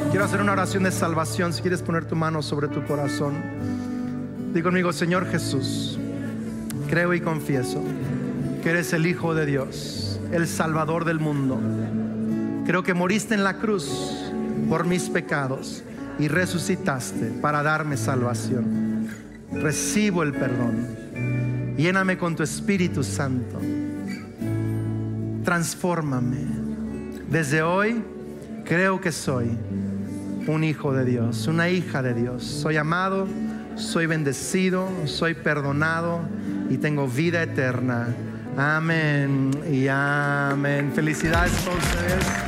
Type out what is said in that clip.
Quiero hacer una oración de salvación. Si quieres poner tu mano sobre tu corazón, di conmigo: Señor Jesús, creo y confieso que eres el Hijo de Dios, el Salvador del mundo. Creo que moriste en la cruz por mis pecados y resucitaste para darme salvación. Recibo el perdón. Lléname con tu Espíritu Santo. Transfórmame. Desde hoy creo que soy un hijo de Dios, una hija de Dios. Soy amado, soy bendecido, soy perdonado y tengo vida eterna. Amén y amén. Felicidades a todos ustedes.